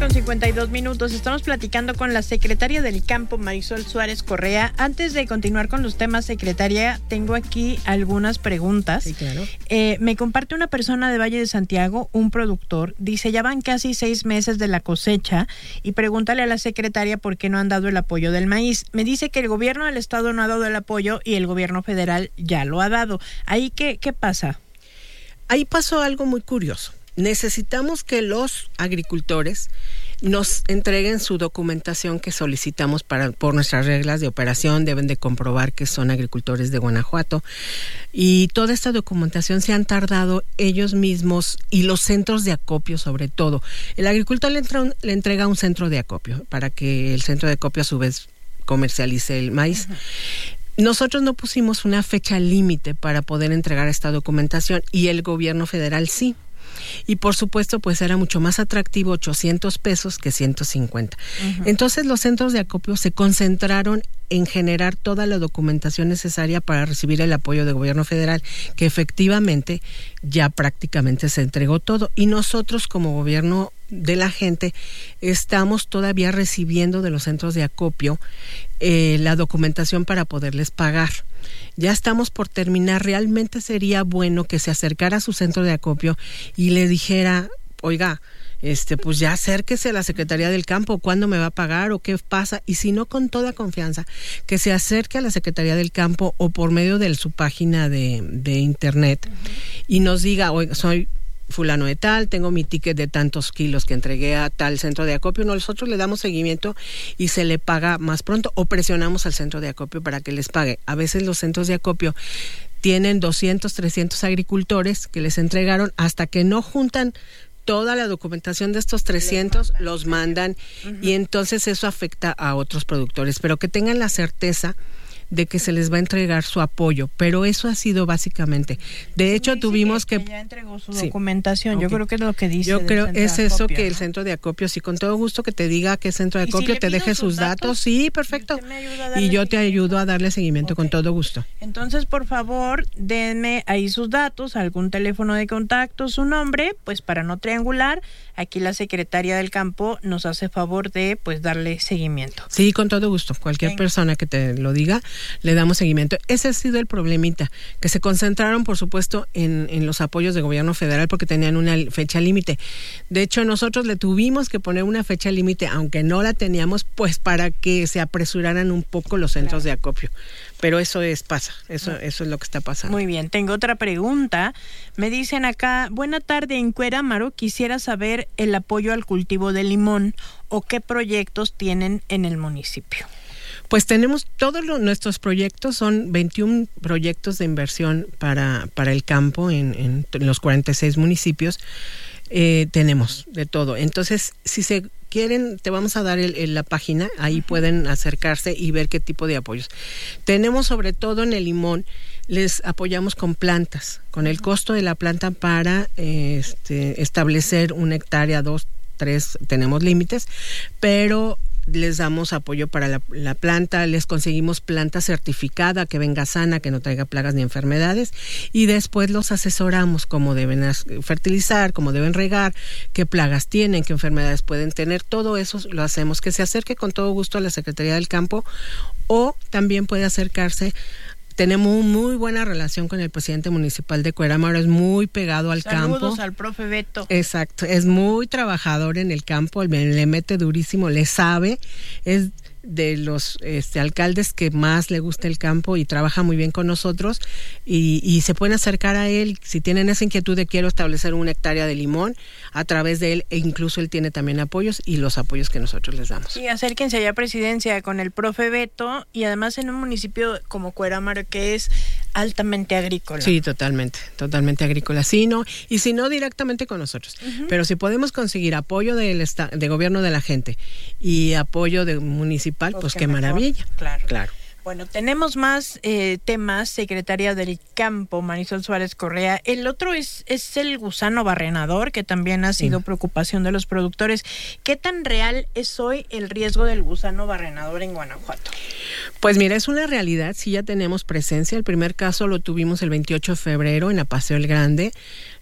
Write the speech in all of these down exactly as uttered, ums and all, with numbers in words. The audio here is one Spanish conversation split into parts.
con cincuenta y dos minutos. Estamos platicando con la secretaria del Campo, Marisol Suárez Correa. Antes de continuar con los temas, secretaria, tengo aquí algunas preguntas. Sí, claro. Eh, me comparte una persona de Valle de Santiago, un productor, dice, ya van casi seis meses de la cosecha y pregúntale a la secretaria por qué no han dado el apoyo del maíz. Me dice que el gobierno del estado no ha dado el apoyo y el gobierno federal ya lo ha dado. ¿Ahí qué, qué pasa? Ahí pasó algo muy curioso. Necesitamos que los agricultores nos entreguen su documentación que solicitamos para por nuestras reglas de operación. Deben de comprobar que son agricultores de Guanajuato. Y toda esta documentación se han tardado ellos mismos y los centros de acopio sobre todo. El agricultor le, entra un, le entrega un centro de acopio para que el centro de acopio a su vez comercialice el maíz. Uh-huh. Nosotros no pusimos una fecha límite para poder entregar esta documentación y el gobierno federal sí. Y por supuesto, pues era mucho más atractivo ochocientos pesos que ciento cincuenta. Uh-huh. Entonces los centros de acopio se concentraron en generar toda la documentación necesaria para recibir el apoyo del gobierno federal, que efectivamente ya prácticamente se entregó todo. Y nosotros como gobierno de la gente estamos todavía recibiendo de los centros de acopio eh, la documentación para poderles pagar. Ya estamos por terminar. Realmente sería bueno que se acercara a su centro de acopio y le dijera, oiga, este, pues ya acérquese a la Secretaría del Campo, ¿cuándo me va a pagar o qué pasa? Y si no, con toda confianza, que se acerque a la Secretaría del Campo o por medio de su página de, de internet uh-huh. y nos diga, oiga, soy fulano de tal, tengo mi ticket de tantos kilos que entregué a tal centro de acopio. Nosotros le damos seguimiento y se le paga más pronto o presionamos al centro de acopio para que les pague. A veces los centros de acopio tienen doscientos, trescientos agricultores que les entregaron, hasta que no juntan toda la documentación de estos trescientos, mandan. los mandan uh-huh. y entonces eso afecta a otros productores. Pero que tengan la certeza de que se les va a entregar su apoyo, pero eso ha sido básicamente. De hecho, sí, tuvimos que, que ya entregó su sí. documentación. Okay. Yo creo que es lo que dice. Yo creo es eso acopio, que ¿no? el centro de acopio, sí, con todo gusto que te diga qué centro de acopio, si te deje sus datos, datos sí, perfecto. Y, y yo te ayudo a darle seguimiento okay. con todo gusto. Entonces, por favor, denme ahí sus datos, algún teléfono de contacto, su nombre, pues para no triangular. Aquí la secretaria del Campo nos hace favor de pues darle seguimiento. Sí, con todo gusto. Cualquier Venga. persona que te lo diga, le damos seguimiento. Ese ha sido el problemita, que se concentraron, por supuesto, en, en los apoyos del gobierno federal porque tenían una fecha límite. De hecho, nosotros le tuvimos que poner una fecha límite, aunque no la teníamos, pues para que se apresuraran un poco los centros claro. de acopio. Pero eso es, pasa, eso, eso es lo que está pasando. Muy bien, tengo otra pregunta. Me dicen acá, buena tarde en Cuerámaro, quisiera saber el apoyo al cultivo de limón o qué proyectos tienen en el municipio. Pues tenemos todos los, nuestros proyectos, son veintiún proyectos de inversión para, para el campo en, en, en los cuarenta y seis municipios. Eh, tenemos de todo. Entonces, si se quieren, te vamos a dar el, el, la página, ahí uh-huh. pueden acercarse y ver qué tipo de apoyos. Tenemos sobre todo en el limón, les apoyamos con plantas, con el costo de la planta para eh, este, establecer una hectárea, dos, tres, tenemos límites, pero les damos apoyo para la, la planta, les conseguimos planta certificada que venga sana, que no traiga plagas ni enfermedades, y después los asesoramos cómo deben fertilizar, cómo deben regar, qué plagas tienen, qué enfermedades pueden tener. Todo eso lo hacemos. Que se acerque con todo gusto a la Secretaría del Campo o también puede acercarse. Tenemos muy buena relación con el presidente municipal de Cuerámaro, es muy pegado al Saludos campo. Saludos al profe Beto. Exacto, es muy trabajador en el campo, le mete durísimo, le sabe, es de los este, alcaldes que más le gusta el campo y trabaja muy bien con nosotros y, y se pueden acercar a él si tienen esa inquietud de quiero establecer una hectárea de limón a través de él, e incluso él tiene también apoyos y los apoyos que nosotros les damos. Sí, acérquense allá a Presidencia con el profe Beto y además en un municipio como Cuerámaro que es altamente agrícola. Sí, totalmente, totalmente agrícola. Sí, no, y si no directamente con nosotros, uh-huh. pero si podemos conseguir apoyo del esta, de gobierno de la gente y apoyo de municipal, pues, pues qué mejor. Maravilla. Claro. Claro. Bueno, tenemos más eh, temas, secretaria del Campo, Marisol Suárez Correa. El otro es, es el gusano barrenador, que también ha sido sí. preocupación de los productores. ¿Qué tan real es hoy el riesgo del gusano barrenador en Guanajuato? Pues mira, es una realidad, sí ya tenemos presencia. El primer caso lo tuvimos el veintiocho de febrero en la Paseo el Grande.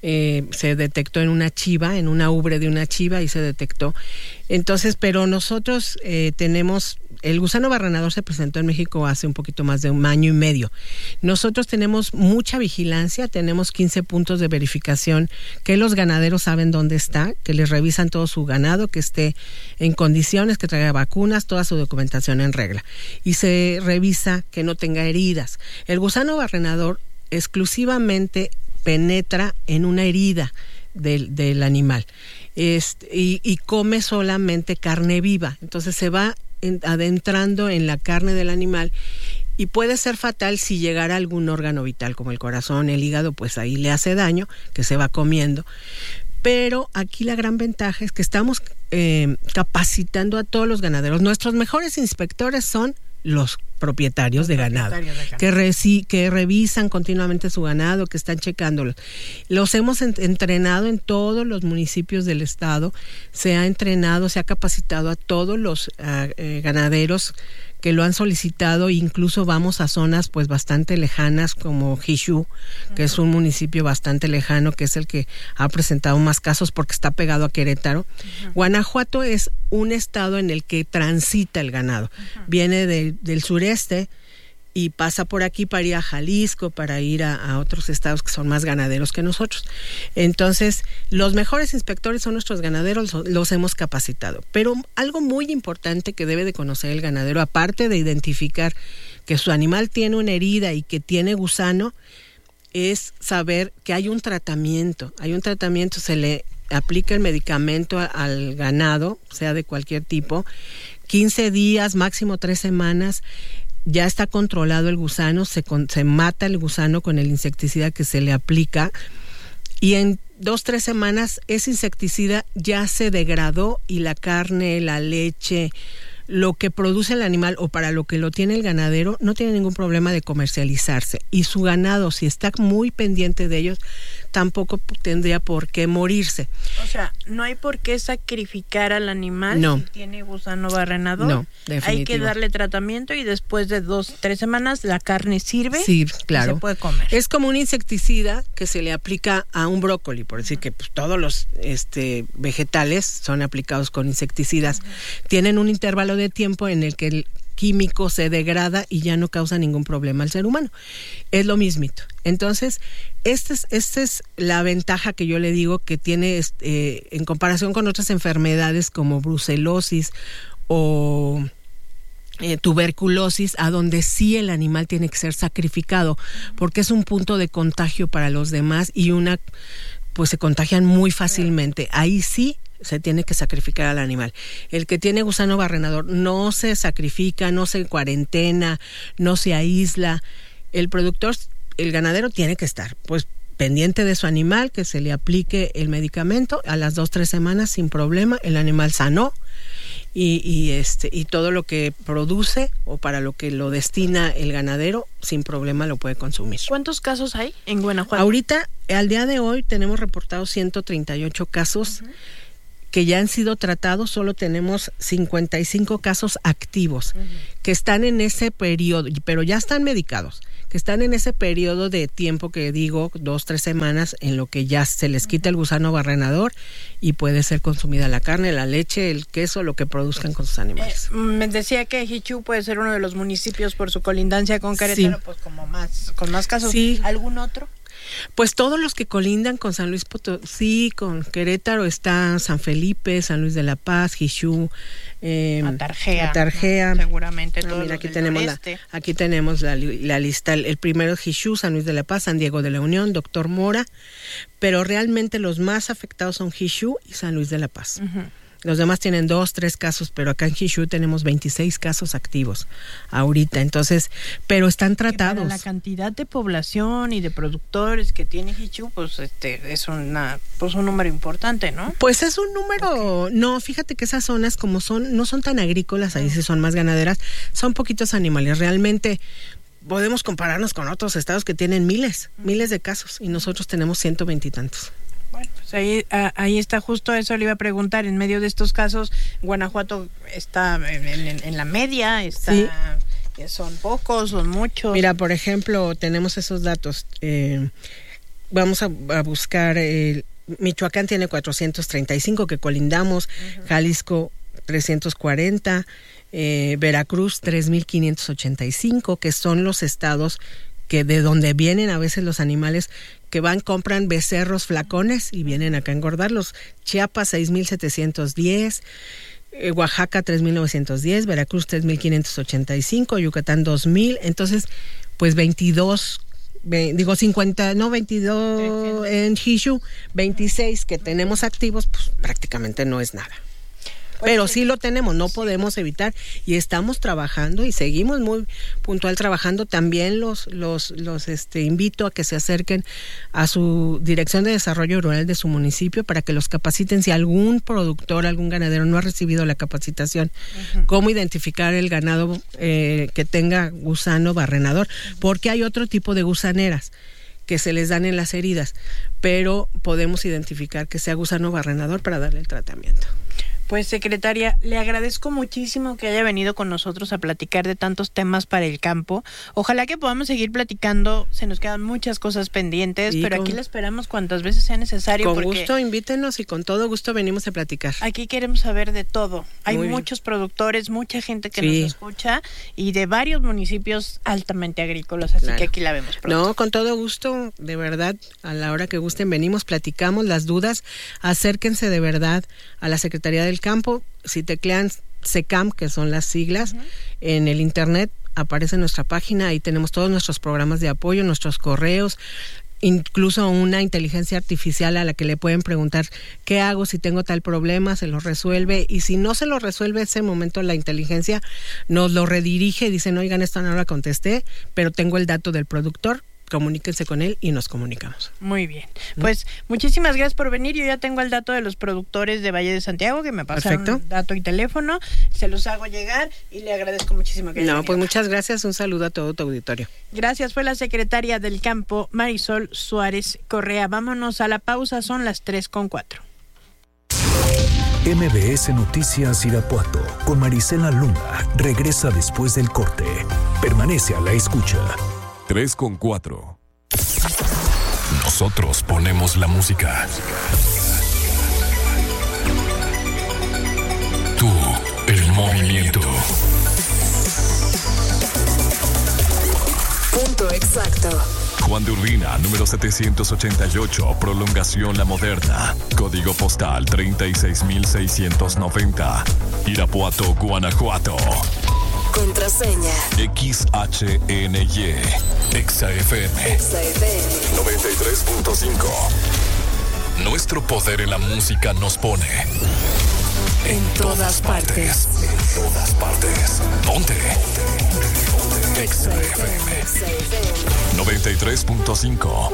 eh, se detectó en una chiva, en una ubre de una chiva y se detectó. Entonces, pero nosotros eh, tenemos, el gusano barrenador se presentó en México hace un poquito más de un año y medio. Nosotros tenemos mucha vigilancia, tenemos quince puntos de verificación que los ganaderos saben dónde está, que les revisan todo su ganado, que esté en condiciones, que traiga vacunas, toda su documentación en regla. Y se revisa que no tenga heridas. El gusano barrenador exclusivamente penetra en una herida del, del animal este, y, y come solamente carne viva. Entonces se va en, adentrando en la carne del animal y puede ser fatal si llegara a algún órgano vital como el corazón, el hígado, pues ahí le hace daño, que se va comiendo. Pero aquí la gran ventaja es que estamos eh, capacitando a todos los ganaderos. Nuestros mejores inspectores son los propietarios los de ganado, propietarios de ganado. Que, reci- que revisan continuamente su ganado, que están checándolo. Los hemos en- entrenado en todos los municipios del estado, se ha entrenado, se ha capacitado a todos los uh, eh, ganaderos que lo han solicitado, incluso vamos a zonas pues bastante lejanas como Jixú, que uh-huh. es un municipio bastante lejano, que es el que ha presentado más casos porque está pegado a Querétaro. Uh-huh. Guanajuato es un estado en el que transita el ganado, uh-huh. viene de, del sureste y pasa por aquí para ir a Jalisco, para ir a, a otros estados que son más ganaderos que nosotros. Entonces, los mejores inspectores son nuestros ganaderos, los, los hemos capacitado. Pero algo muy importante que debe de conocer el ganadero, aparte de identificar que su animal tiene una herida y que tiene gusano, es saber que hay un tratamiento. Hay un tratamiento, se le aplica el medicamento al ganado, sea de cualquier tipo, quince días, máximo tres semanas. Ya está controlado el gusano, se, con, se mata el gusano con el insecticida que se le aplica y en dos, tres semanas ese insecticida ya se degradó y la carne, la leche, lo que produce el animal o para lo que lo tiene el ganadero no tiene ningún problema de comercializarse y su ganado, si está muy pendiente de ellos, tampoco tendría por qué morirse. O sea, no hay por qué sacrificar al animal no. si tiene gusano barrenador. No, definitivo. Hay que darle tratamiento y después de dos, tres semanas la carne sirve. Sí, claro. Y se puede comer. Es como un insecticida que se le aplica a un brócoli, por decir uh-huh. que pues, todos los este, vegetales son aplicados con insecticidas. Uh-huh. Tienen un intervalo de tiempo en el que el químico se degrada y ya no causa ningún problema al ser humano. Es lo mismito. Entonces, esta es, esta es la ventaja que yo le digo que tiene eh, en comparación con otras enfermedades como brucelosis o eh, tuberculosis, a donde sí el animal tiene que ser sacrificado, porque es un punto de contagio para los demás y una, pues se contagian muy fácilmente. Ahí sí se tiene que sacrificar al animal. El que tiene gusano barrenador no se sacrifica, no se cuarentena, no se aísla. El productor, el ganadero tiene que estar, pues, pendiente de su animal, que se le aplique el medicamento a las dos, tres semanas sin problema, el animal sanó y, y este y todo lo que produce o para lo que lo destina el ganadero sin problema lo puede consumir. ¿Cuántos casos hay en Guanajuato? Ahorita, al día de hoy, tenemos reportados ciento treinta y ocho casos uh-huh. que ya han sido tratados. Solo tenemos cincuenta y cinco casos activos uh-huh. que están en ese periodo, pero ya están medicados, que están en ese periodo de tiempo que digo, dos, tres semanas, en lo que ya se les quita el gusano barrenador y puede ser consumida la carne, la leche, el queso, lo que produzcan con sus animales. Eh, me decía que Jixú puede ser uno de los municipios por su colindancia con Querétaro, sí. pues como más, con más casos. Sí. ¿Algún otro? Pues todos los que colindan con San Luis Potosí, con Querétaro, está San Felipe, San Luis de la Paz, Jixú, eh, Atarjea, Atarjea. ¿no? Seguramente ah, todos mira, los aquí del tenemos la, aquí tenemos la, la lista. El, el primero es Jixú, San Luis de la Paz, San Diego de la Unión, Doctor Mora, pero realmente los más afectados son Jixú y San Luis de la Paz. Uh-huh. Los demás tienen dos, tres casos, pero acá en Jixú tenemos veintiséis casos activos ahorita, entonces, pero están tratados. Para la cantidad de población y de productores que tiene Jixú, pues este es una, pues un número importante, ¿no? Pues es un número, okay. no, fíjate que esas zonas como son, no son tan agrícolas, ahí sí son más ganaderas, son poquitos animales, realmente podemos compararnos con otros estados que tienen miles, uh-huh. miles de casos, y nosotros tenemos ciento veinte y tantos. Bueno, pues ahí, ahí está, justo eso le iba a preguntar. En medio de estos casos, Guanajuato está en, en, en la media, está, sí. son pocos, son muchos. Mira, por ejemplo, tenemos esos datos. Eh, vamos a, a buscar, eh, Michoacán tiene cuatrocientos treinta y cinco que colindamos, uh-huh. Jalisco trescientos cuarenta, eh, Veracruz tres mil quinientos ochenta y cinco, que son los estados que de donde vienen a veces los animales que van, compran becerros flacones y vienen acá a engordarlos. Chiapas seis mil setecientos diez, eh, Oaxaca tres mil novecientos diez, Veracruz tres mil quinientos ochenta y cinco, Yucatán dos mil, entonces pues veintidós, ve, digo cincuenta, no veintidós en Hishu, veintiséis que tenemos activos, pues prácticamente no es nada. Pero sí lo tenemos, no podemos evitar, y estamos trabajando y seguimos muy puntual trabajando. También los los los este invito a que se acerquen a su Dirección de Desarrollo Rural de su municipio para que los capaciten. Si algún productor, algún ganadero no ha recibido la capacitación, uh-huh. cómo identificar el ganado eh, que tenga gusano barrenador, uh-huh. porque hay otro tipo de gusaneras que se les dan en las heridas, pero podemos identificar que sea gusano barrenador para darle el tratamiento. Pues, secretaria, le agradezco muchísimo que haya venido con nosotros a platicar de tantos temas para el campo. Ojalá que podamos seguir platicando. Se nos quedan muchas cosas pendientes, y pero con, aquí la esperamos cuantas veces sea necesario. Con gusto, invítenos y con todo gusto venimos a platicar. Aquí queremos saber de todo. Hay Muy muchos bien. productores, mucha gente que sí. nos escucha y de varios municipios altamente agrícolas, así claro. que aquí la vemos pronto. No, con todo gusto, de verdad, a la hora que gusten venimos, platicamos las dudas, acérquense de verdad a la Secretaría del Campo. Si teclean SECAM, que son las siglas, uh-huh. en el internet aparece nuestra página, ahí tenemos todos nuestros programas de apoyo, nuestros correos, incluso una inteligencia artificial a la que le pueden preguntar qué hago si tengo tal problema, se lo resuelve, y si no se lo resuelve ese momento la inteligencia nos lo redirige y dicen, oigan, esto no la contesté, pero tengo el dato del productor, comuníquense con él y nos comunicamos. Muy bien. Pues ¿Mm? muchísimas gracias por venir. Yo ya tengo el dato de los productores de Valle de Santiago que me pasaron Perfecto. dato y teléfono. Se los hago llegar y le agradezco muchísimo que haya No, venido. pues muchas gracias. Un saludo a todo tu auditorio. Gracias. Fue la secretaria del Campo, Marisol Suárez Correa. Vámonos a la pausa. Son las tres con cuatro. M B S Noticias Irapuato con Marisela Luna regresa después del corte. Permanece a la escucha. tres con cuatro. Nosotros ponemos la música. Tú, el movimiento. Punto exacto. Juan de Urbina, número setecientos ochenta y ocho, Prolongación La Moderna. Código postal treinta y seis mil seiscientos noventa. Irapuato, Guanajuato. Contraseña X H N Y Exa F M Exa F M noventa y tres punto cinco. Nuestro poder en la música nos pone en todas partes. En todas partes. Ponte Exa F M noventa y tres punto cinco.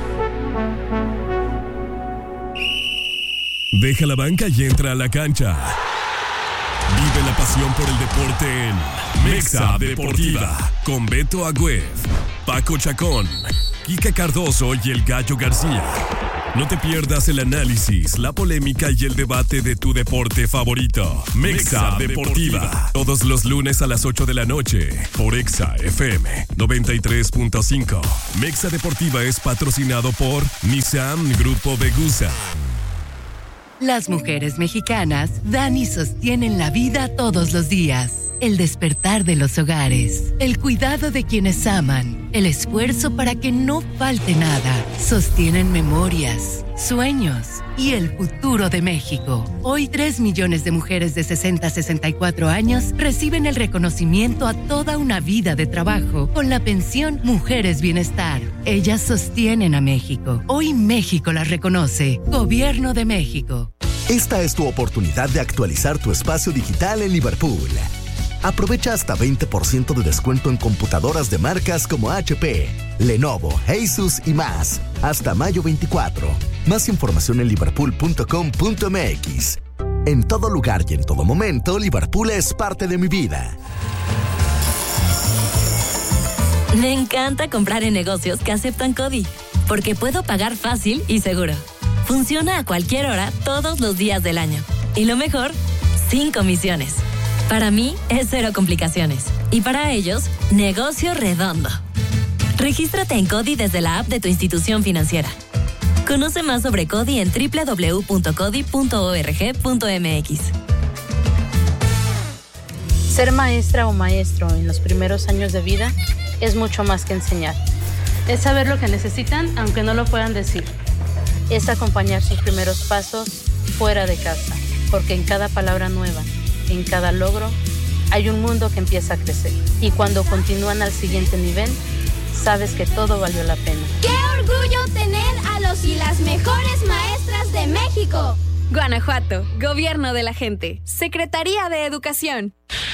Deja la banca y entra a la cancha. Vive la pasión por el deporte en Mexa Deportiva con Beto Agüed, Paco Chacón, Kika Cardoso y el Gallo García. No te pierdas el análisis, la polémica y el debate de tu deporte favorito. Mexa Deportiva, todos los lunes a las ocho de la noche por Exa F M noventa y tres punto cinco. Mexa Deportiva es patrocinado por Nissan Grupo Vegusa. Las mujeres mexicanas dan y sostienen la vida todos los días. El despertar de los hogares, el cuidado de quienes aman, el esfuerzo para que no falte nada. Sostienen memorias, sueños y el futuro de México. Hoy, tres millones de mujeres de sesenta a sesenta y cuatro años reciben el reconocimiento a toda una vida de trabajo con la pensión Mujeres Bienestar. Ellas sostienen a México. Hoy México las reconoce. Gobierno de México. Esta es tu oportunidad de actualizar tu espacio digital en Liverpool. Aprovecha hasta veinte por ciento de descuento en computadoras de marcas como H P, Lenovo, Asus y más. Hasta mayo veinticuatro. Más información en liverpool punto com punto m x. En todo lugar y en todo momento, Liverpool es parte de mi vida. Me encanta comprar en negocios que aceptan CODI, porque puedo pagar fácil y seguro. Funciona a cualquier hora, todos los días del año. Y lo mejor, sin comisiones. Para mí, es cero complicaciones. Y para ellos, negocio redondo. Regístrate en CODI desde la app de tu institución financiera. Conoce más sobre CODI en doble u doble u doble u punto codi punto org punto m x. Ser maestra o maestro en los primeros años de vida es mucho más que enseñar. Es saber lo que necesitan aunque no lo puedan decir. Es acompañar sus primeros pasos fuera de casa, porque en cada palabra nueva, en cada logro, hay un mundo que empieza a crecer. Y cuando continúan al siguiente nivel, sabes que todo valió la pena. ¡Qué orgullo tener a los y las mejores maestras de México! Guanajuato, Gobierno de la Gente, Secretaría de Educación.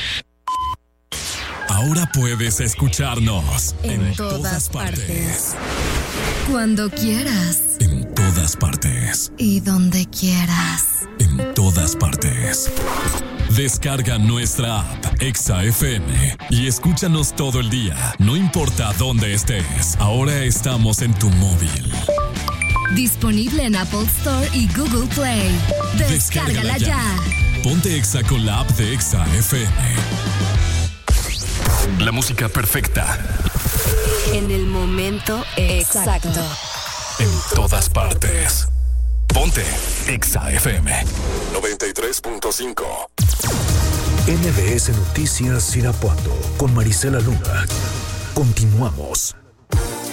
Ahora puedes escucharnos en, en todas, todas partes. partes. Cuando quieras. En todas partes. Y donde quieras. En todas partes. Descarga nuestra app Exa F M y escúchanos todo el día, no importa dónde estés. Ahora estamos en tu móvil. Disponible en Apple Store y Google Play. Descárgala, Descárgala ya. ya. Ponte Exa con la app de Exa F M. La música perfecta. En el momento exacto. exacto. En todas partes. Ponte Exa F M noventa y tres punto cinco. N B S Noticias Irapuato con Marisela Luna. Continuamos.